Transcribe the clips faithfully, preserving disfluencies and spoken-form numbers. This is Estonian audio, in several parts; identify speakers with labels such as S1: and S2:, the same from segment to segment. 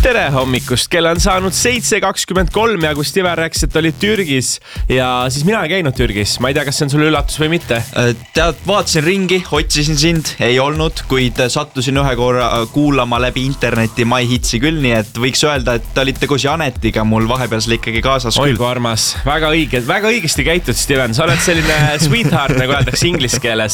S1: tere hommikust, kell on saanud seitse kakskümmend kolm ja kui Stiver rääkis, et olid Türgis ja siis mina ei käinud Türgis. Ma ei tea, kas see on sulle üllatus või mitte.
S2: Tead, vaatasin ringi, otsisin sind, ei olnud, kuid sattusin ühe korra kuulama läbi interneti My Hitsi küll, nii et võiks öelda, et olite koos Janetiga mul vahepeal ikkagi kaasas küll.
S1: Oi kui armas, väga õige, väga õigesti käitud, Steven. Sa oled selline sweetheart, nagu öeldakse inglise keeles,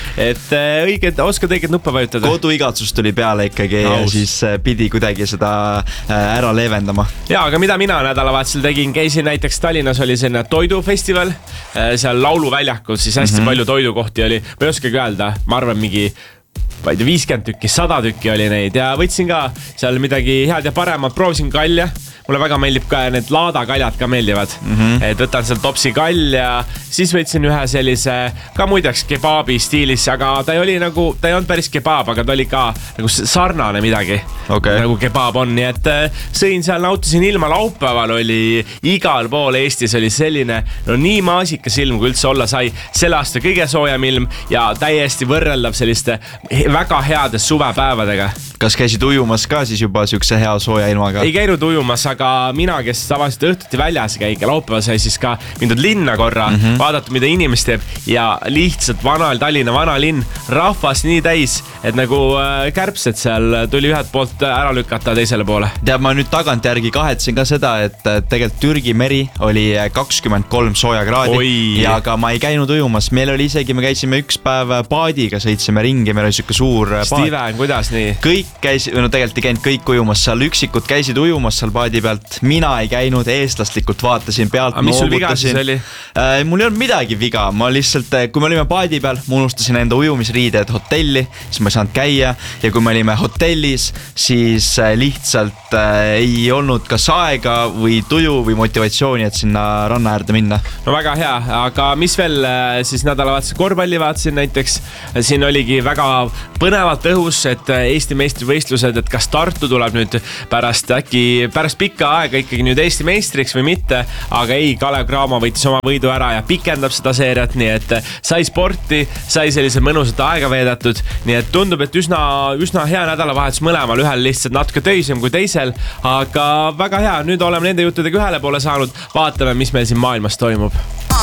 S1: et õiged, oskad õiged nuppe vajutada.
S2: Koduigatsus tuli peale ikkagi no, ja siis pidi kuidagi seda ära leevendama.
S1: Ja, aga mida mina nädalavahetusel tegin, käisin näiteks Tallinnas oli selline toidufestival, seal lauluväljakul siis hästi mm-hmm. palju toidukohti oli, ma ei oskagi öelda, ma arvan mingi ma ei tea, viiskümmend tükki, sada tükki oli neid ja võtsin ka seal midagi head ja paremat, proovisin kalja. Mulle väga meeldib ka need laadakaljad ka meeldivad. Mm-hmm. Et võtan seal topsi kalja, siis võtsin ühe sellise ka muideks kebaabi stiilis, aga ta ei oli nagu, ta ei olnud päris kebaab, aga ta oli ka nagu sarnane midagi. Okay. Nagu kebaab on, nii et sõin seal, nautisin ilma, laupäeval oli igal pool Eestis oli selline, no nii maasikas ilm, kui üldse olla sai, selle aasta kõige soojem ilm ja täiesti võrreldav selliste väga heade suvepäevadega.
S2: Kas käisid ujumas ka siis juba siukse hea sooja ilmaga?
S1: Ei käinud ujumas, aga mina, kes tavaliselt õhtuti väljas käige, laupäeval sai siis ka mindud linna korra, mm-hmm. vaadata, mida inimest teeb ja lihtsalt vana Tallinna vana linn, rahvas nii täis, et nagu kärbsed seal tuli ühed poolt ära lükata teisele poole.
S2: Teab, ma nüüd tagantjärgi kahetsen ka seda, et tegelikult Türgi meri oli kakskümmend kolm sooja kraadi Oi. Ja ka ma ei käinud ujumas. Meil oli isegi, me käisime üks päev paadiga, sõitsime ringi, meil oli siuke suur paad.
S1: Steven, kuidas nii?
S2: Kõik käisid, no tegelikult ei käinud kõik ujumas, seal üksikud käisid ujumas seal paadi pealt, mina ei käinud, eestlaslikult vaatasin pealt,
S1: aga mis sul viga siis oli?
S2: Äh, mul ei olnud midagi viga, ma lihtsalt, kui me olime paadi peal, ma unustasin enda ujumisriided hotelli, siis ma ei saanud käia ja kui me olime hotellis, siis lihtsalt äh, ei olnud kas aega või tuju või motivatsiooni, et sinna ranna äärde minna.
S1: No väga hea, aga mis veel siis nädalavaatuse korvpalli vaatasin näiteks, siin oligi väga põnevalt õhus, et Eesti meistrivõistlused, et kas Tartu tuleb nüüd pärast äkki, pärast pikka aega ikkagi nüüd Eesti meistriks või mitte, aga ei, Kalev Cramo võitis oma võidu ära ja pikendab seda seeriat, nii et sai sporti, sai sellise mõnusat aega veedatud, nii et tundub, et üsna, üsna hea nädalavahetus mõlemal, ühel lihtsalt natuke töisem kui teisel, aga väga hea, nüüd oleme nende juttudega ühele poole saanud, vaatame, mis meil siin maailmas toimub.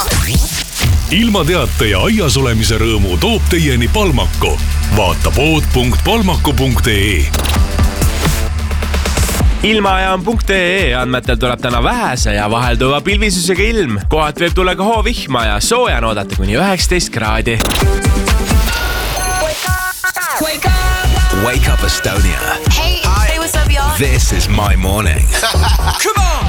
S3: Ilmateate ja aias olemise rõõmu toob teieni Palmako. Vaata pood punkt palmako punkt ee.
S1: Ilmaajam.ee andmetel tuleb täna vähese ja vahelduva pilvisusega ilm. Kohalt võib tulla ka hoovihma ja sooja noodata kuni üheksateist kraadi.
S4: Wake up, Wake up Estonia. Hey, Hi. Hey, what's up, y'all?
S3: This is my morning.
S4: Come on!